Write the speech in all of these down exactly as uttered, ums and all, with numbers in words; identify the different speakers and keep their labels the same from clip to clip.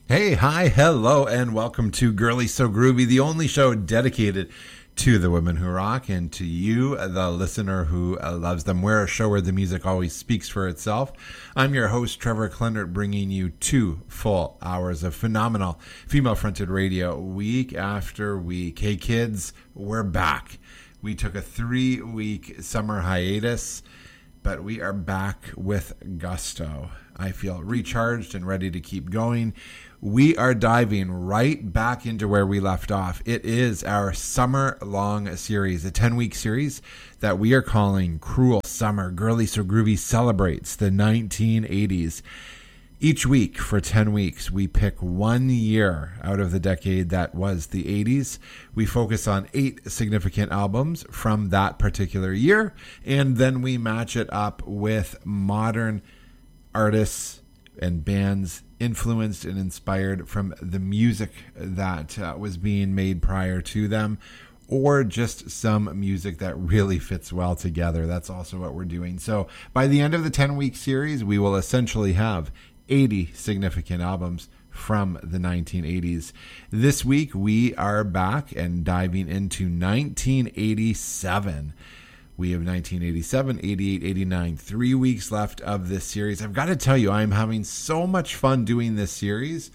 Speaker 1: Hey, hi, hello, and welcome to Girly So Groovy, the only show dedicated to the women who rock and to you, the listener who uh, loves them. We're a show where the music always speaks for itself. I'm your host, Trevor Clendert, bringing you two full hours of phenomenal female-fronted radio week after week. Hey, kids, we're back. We took a three-week summer hiatus, but we are back with gusto. I feel recharged and ready to keep going. We are diving right back into where we left off. It is our summer-long series, a ten-week series that we are calling Cruel Summer. Girly So Groovy celebrates the nineteen eighties. Each week for ten weeks, we pick one year out of the decade that was the eighties. We focus on eight significant albums from that particular year, and then we match it up with modern artists and bands influenced and inspired from the music that uh, was being made prior to them, or just some music that really fits well together. That's also what we're doing. So by the end of the ten-week series, we will essentially have eighty significant albums from the nineteen eighties. This week, we are back and diving into nineteen eighty-seven. We have nineteen eighty-seven, eighty-eight, eighty-nine, three weeks left of this series. I've got to tell you, I'm having so much fun doing this series.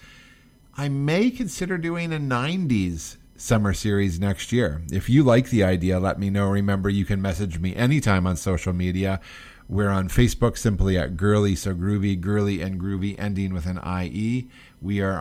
Speaker 1: I may consider doing a nineties summer series next year. If you like the idea, let me know. Remember, you can message me anytime on social media. We're on Facebook simply at Girly So Groovy, Girly and Groovy ending with an I E. We are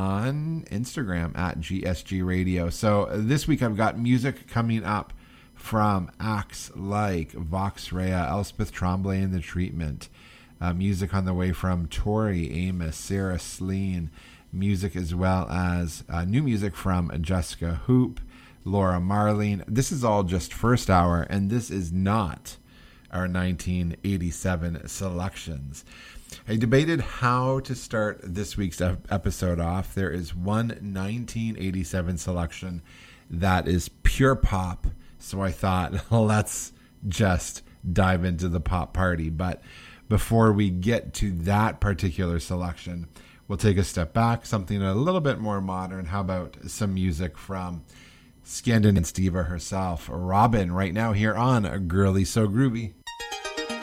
Speaker 1: on Instagram at G S G Radio. So this week I've got music coming up from acts like Vox Rea, Elspeth Tremblay and the Treatment. Uh, music on the way from Tori Amos, Sarah Slean. Music as well as uh, new music from Jessica Hoop, Laura Marling. This is all just first hour, and this is not our nineteen eighty-seven selections. I debated how to start this week's episode off. There is one nineteen eighty-seven selection that is pure pop. So I thought, let's just dive into the pop party. But before we get to that particular selection, we'll take a step back, something a little bit more modern. How about some music from Scandinavian Stiva herself, Robin, right now here on Girly So Groovy.